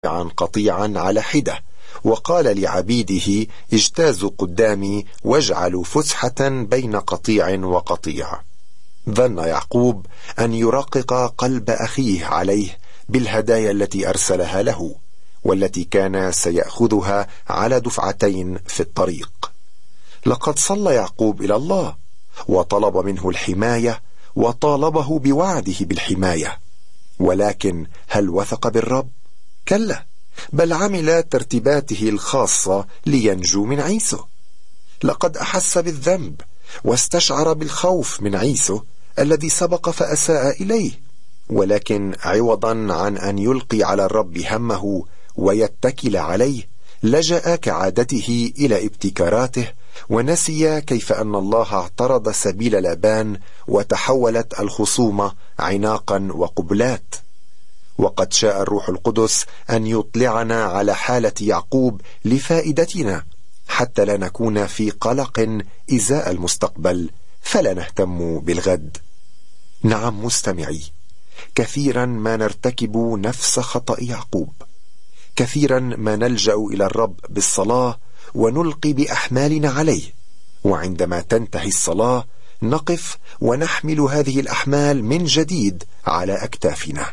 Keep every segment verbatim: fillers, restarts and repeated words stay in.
عن قطيعا على حدة، وقال لعبيده: اجتازوا قدامي واجعلوا فسحة بين قطيع وقطيع. ظن يعقوب أن يرقق قلب أخيه عليه بالهدايا التي أرسلها له، والتي كان سيأخذها على دفعتين في الطريق. لقد صلى يعقوب إلى الله وطلب منه الحماية، وطالبه بوعده بالحماية، ولكن هل وثق بالرب؟ كلا، بل عمل ترتيباته الخاصة لينجو من عيسو. لقد أحس بالذنب واستشعر بالخوف من عيسو الذي سبق فأساء إليه، ولكن عوضا عن أن يلقي على الرب همه ويتكل عليه، لجأ كعادته إلى ابتكاراته، ونسي كيف أن الله اعترض سبيل لابان، وتحولت الخصومة عناقا وقبلات. وقد شاء الروح القدس أن يطلعنا على حالة يعقوب لفائدتنا، حتى لا نكون في قلق إزاء المستقبل، فلا نهتم بالغد. نعم مستمعي، كثيرا ما نرتكب نفس خطأ يعقوب، كثيرا ما نلجأ إلى الرب بالصلاة ونلقي بأحمالنا عليه، وعندما تنتهي الصلاة نقف ونحمل هذه الأحمال من جديد على أكتافنا.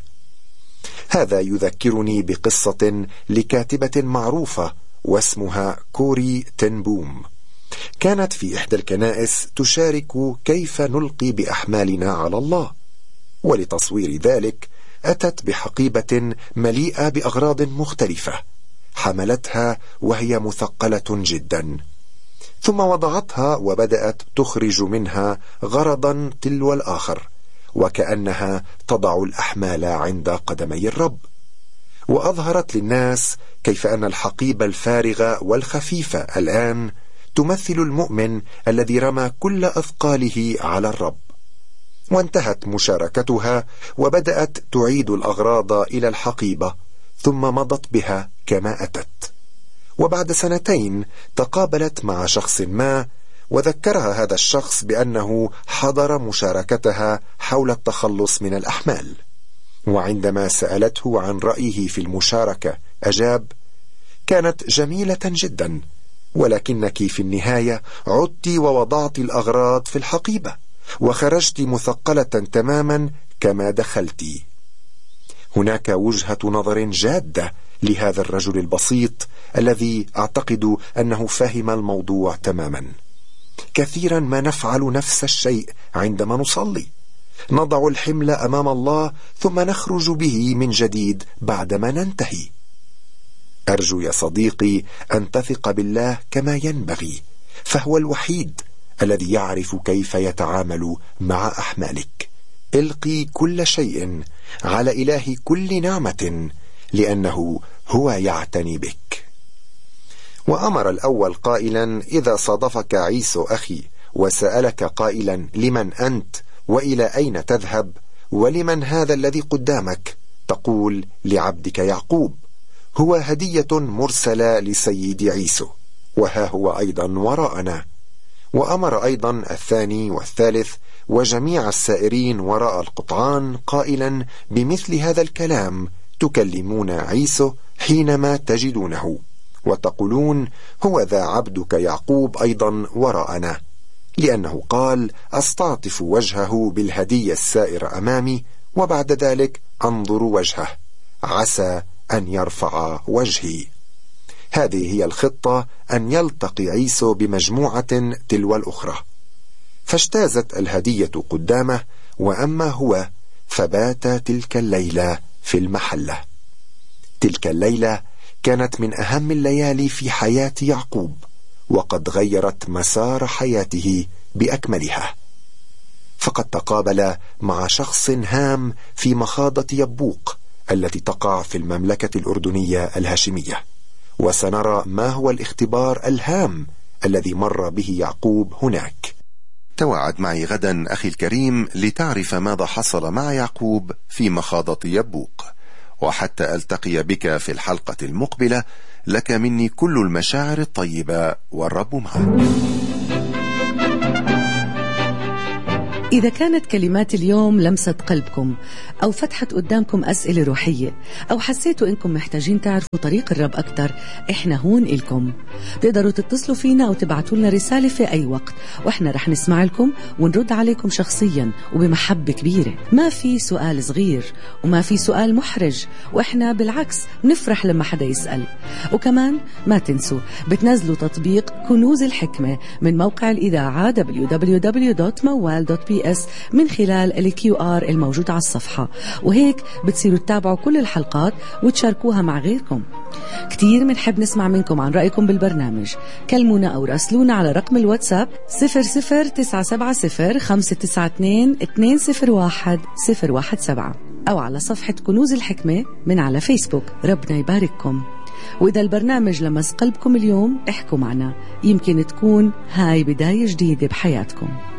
هذا يذكرني بقصة لكاتبة معروفة واسمها كوري تن بوم. كانت في إحدى الكنائس تشارك كيف نلقي بأحمالنا على الله، ولتصوير ذلك أتت بحقيبة مليئة بأغراض مختلفة، حملتها وهي مثقلة جدا، ثم وضعتها وبدأت تخرج منها غرضا تلو الآخر، وكأنها تضع الأحمال عند قدمي الرب. وأظهرت للناس كيف أن الحقيبة الفارغة والخفيفة الآن تمثل المؤمن الذي رمى كل أثقاله على الرب. وانتهت مشاركتها وبدأت تعيد الأغراض إلى الحقيبة، ثم مضت بها كما أتت. وبعد سنتين تقابلت مع شخص ما، وذكرها هذا الشخص بأنه حضر مشاركتها حول التخلص من الأحمال. وعندما سألته عن رأيه في المشاركة أجاب: كانت جميلة جدا، ولكنك في النهاية عدت ووضعت الأغراض في الحقيبة، وخرجت مثقلة تماما كما دخلت. هناك وجهة نظر جادة لهذا الرجل البسيط الذي أعتقد أنه فهم الموضوع تماما. كثيرا ما نفعل نفس الشيء عندما نصلي، نضع الحمل أمام الله ثم نخرج به من جديد بعدما ننتهي. أرجو يا صديقي أن تثق بالله كما ينبغي، فهو الوحيد الذي يعرف كيف يتعامل مع أحمالك. القي كل شيء على إله كل نعمة، لأنه هو يعتني بك. وأمر الأول قائلا: إذا صادفك عيسو أخي وسألك قائلا: لمن أنت وإلى أين تذهب ولمن هذا الذي قدامك؟ تقول: لعبدك يعقوب، هو هدية مرسلة لسيد عيسو، وها هو أيضا وراءنا. وأمر أيضا الثاني والثالث وجميع السائرين وراء القطعان قائلا بمثل هذا الكلام: تكلمون عيسو حينما تجدونه، وتقولون: هو ذا عبدك يعقوب أيضا وراءنا، لأنه قال: أستعطف وجهه بالهدية السائرة أمامي، وبعد ذلك أنظر وجهه، عسى أن يرفع وجهي. هذه هي الخطة، أن يلتقي عيسو بمجموعة تلو الأخرى. فاجتازت الهدية قدامه، وأما هو فبات تلك الليلة في المحلة. تلك الليلة كانت من أهم الليالي في حياة يعقوب، وقد غيرت مسار حياته بأكملها. فقد تقابل مع شخص هام في مخاضة يبوق التي تقع في المملكة الأردنية الهاشمية، وسنرى ما هو الاختبار الهام الذي مر به يعقوب هناك. توعد معي غدا أخي الكريم لتعرف ماذا حصل مع يعقوب في مخاضة يبوق. وحتى ألتقي بك في الحلقة المقبلة، لك مني كل المشاعر الطيبة، والرب معك. إذا كانت كلمات اليوم لمست قلبكم أو فتحت قدامكم أسئلة روحية أو حسيتوا إنكم محتاجين تعرفوا طريق الرب أكتر، إحنا هون إلكم. بتقدروا تتصلوا فينا أو تبعتوا لنا رسالة في أي وقت، وإحنا رح نسمع لكم ونرد عليكم شخصيا وبمحبة كبيرة. ما في سؤال صغير وما في سؤال محرج، وإحنا بالعكس نفرح لما حدا يسأل. وكمان ما تنسوا بتنزلوا تطبيق كنوز الحكمة من موقع الإذاعة دبليو دبليو دبليو دوت موال دوت بي اس من خلال الكيو آر الموجود على الصفحة، وهيك بتصيروا تتابعوا كل الحلقات وتشاركوها مع غيركم. كتير منحب نسمع منكم عن رأيكم بالبرنامج. كلمونا أو راسلونا على رقم الواتساب صفر صفر تسعة سبعة صفر خمسة تسعة اثنين اثنين صفر واحد صفر واحد سبعة أو على صفحة كنوز الحكمة من على فيسبوك. ربنا يبارككم. وإذا البرنامج لمس قلبكم اليوم احكوا معنا، يمكن تكون هاي بداية جديدة بحياتكم.